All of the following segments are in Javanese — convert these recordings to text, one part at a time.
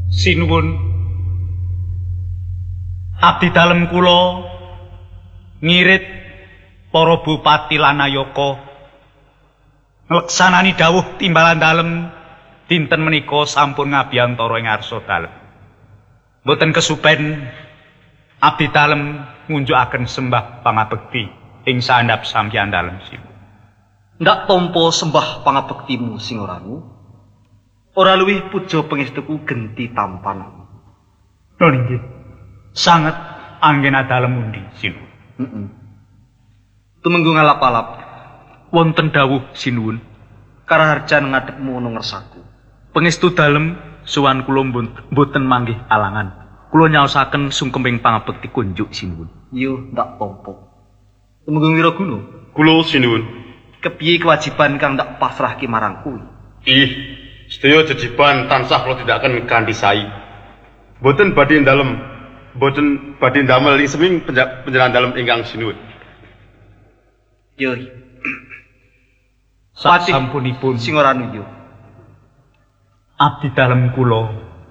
Sinuwun abdi dalem kula ngirit para bupati lan ayaka ngleksanani dawuh timbalan dalem dinten menika sampun ngabiyantara ing ngarsa dalem. Mboten kesupen abdi dalem ngunjukaken sembah pangabekti ing sandhap sampeyan dalem sinuwun. Ndak tampa sembah pangabektimu Singoranu. Ora luwih puja pangestuku genti tampan. Nun inggih. Sanget anggena dalem undi sinuwun. Tumenggung alap-alap wonten dawuh sinuwun. Karaharjan ngadhepmu ana ngersaku. Pangestu dalem sowan kula mboten manggih alangan. Kula nyaosaken sungkeming pangabekti kunjuk sinuwun. Yo ndak tampa. Tumenggung wiraguna. Kula sinuwun. Kepiye kewajiban kang ndak pasrahke marang kuwi? Ih, sedaya jejiban tansah kula tindakaken kanthi sae. Mboten badhe ndamel ing seming panjenengan dalem ingkang sinuwun. Yo. Sasampunipun Singoranu yo. Abdi dalem kula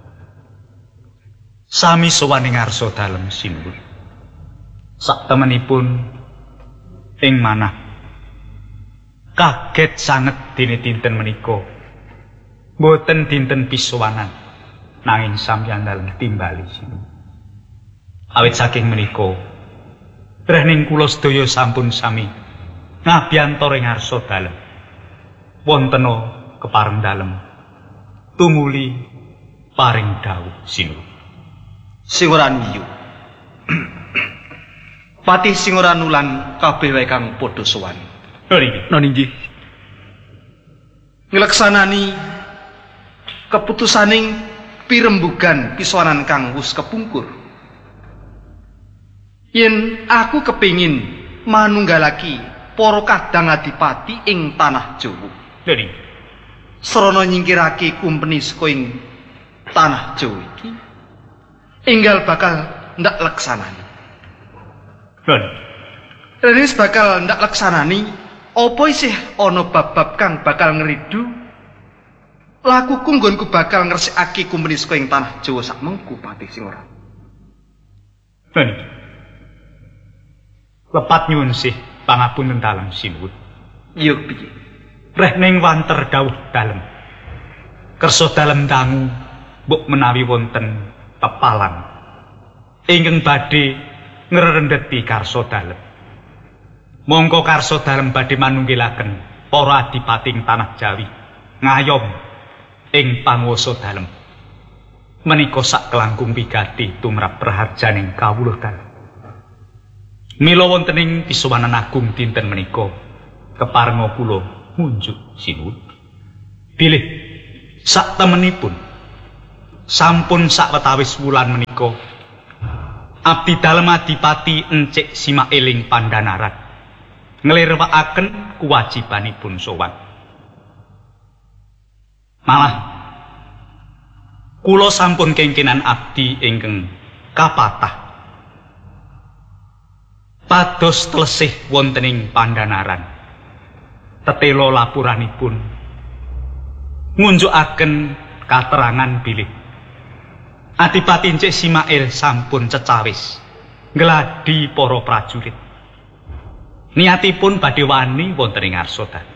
sami sowan ing ngarsa dalem sinuwun. Saktemenipun ing manah kaget sanget dene dinten menika. Mboten dinten pisowanan nanging sampeyan dalem timbali sinuwun. Awit saking menika rehning kula sedaya sampun sami ngabiyantara ing ngarsa dalem. Wontena kepareng dalem tumuli paring dawuh sinuwun. Singoranu yo. Patih Singoranu lan kabeh wae kang padha sowan. Nun inggih. Ngleksanani keputusaning pirembugan pisowanan kang wis kepungkur. Yen aku kepingin manunggalaki para kadang adipati ing tanah Jawa. Lha Srana nyingkirake kumpeni saka ing tanah Jawa iki enggal bakal ndak leksanani. Renis bakal ndak leksanani apa isih ana bab-bab kang bakal ngridu lakuku nggonku bakal ngresikake kumpeni saka ing tanah Jawa sakmengku Patih Singora. Lepat nyuwun sih pangapunten dalem sinuwun. Iya piye? Rehning wanter dawuh dalem. Kersa dalem dangu mbok menawi wonten tepalan ingkang badhe ngrendheti karsa dalem. Mongko karsa dalem badhe manunggilaken para adipating tanah Jawi ngayom ing panguwasa dalem. Menika sak kelangkung pigati tumrap praharjaning kawula dalem. Mila wonten ing pisowanan agung dinten menika keparenga kula munjuk sinuwun. Bilih sak temenipun sampun sawetawis wulan menika abdi dalem adipati Encik Simailing Pandanaran nglirwakaken kewajibanipun sowan. Malah kula sampun kengkenan abdi ingkang kapatah pados telesih wonten ing Pandanaran. Tetelo laporanipun ngunjukaken katerangan bilih Adipati Encik Simail sampun cecawis ngladi para prajurit. Niatipun badhe wani wonten ing ngarsa dalem.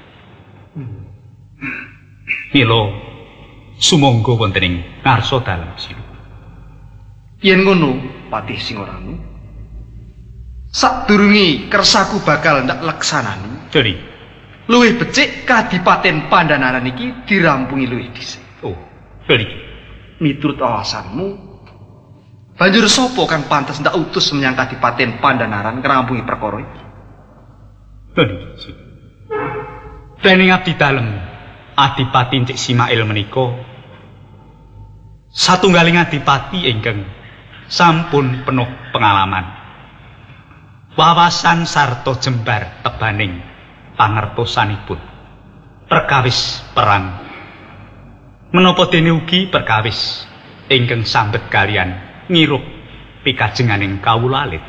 Mila sumangga wonten ing ngarsa dalem sinuwun. Yen ngono Patih Singoranu, sadurunge kersaku bakal ndak leksanani. Jadi, luwih becik Kadipaten Pandanaran iki dirampungi luwih dhisik. oh, jadi miturut alasanmu, banjur sapa kang pantes ndak utus menyang Kadipaten Pandanaran ngrampungi perkara iki? Dening abdi dalem Adipati Encik Simail menika satunggaling adipati ingkang sampun penuh pengalaman, wawasan sarta jembar tebaning pangertosanipun perkawis perang menapa dene ugi perkawis ingkang sambet kaliyan ngirup pikajenganing kawula alit.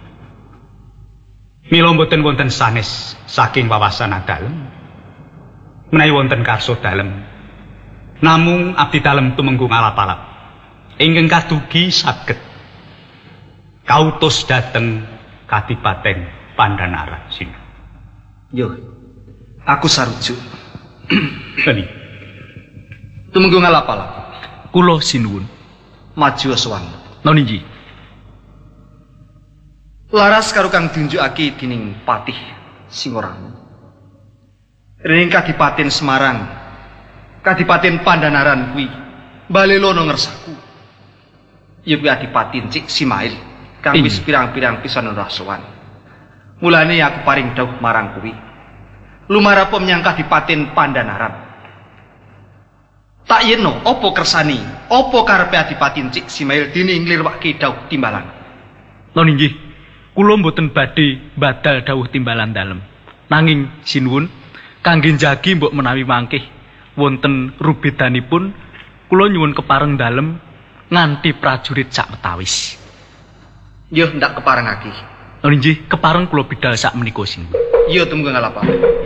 Mila mboten wonten sanes saking wawasan dalem menawi wonten karsa dalem namung abdi dalem tumenggung alap-alap ingkang kadugi saged kautus dhateng Kadipaten Pandhanaran Sinuwun. Yo, aku sarujuk. Keni, Tumenggo ngalapa-lapa. kula sinuwun. Maju sowan. Noniji. Laras karo kang diunjukake dening Patih Singoranu. Ring Kadipaten Semarang, Kadipaten Pandhanaran kuwi balelono ngersaku. Ya kuwi Adipaten Cik Simail kang wis pirang-pirang pisan ora sowan. Mulane aku paring dawuh marang kuwi. Lumarap menyang Kadipaten Pandhanaran. Tak yeno apa kersani, apa karepe Adipaten Cik Simail dene nglirwake dawuh timbalan. Noniji, kula mboten badhe badal dawuh timbalan dalem. Nanging sinuwun kangge njagi mbok menawi mangkih wonten rubedanipun kula nyuwun kepareng dalem nganti prajurit sakwetawis. Yo ndak keparengake. Nggih, kepareng kula bidal sak menika sinuwun. Yo tumenggo ngalapa.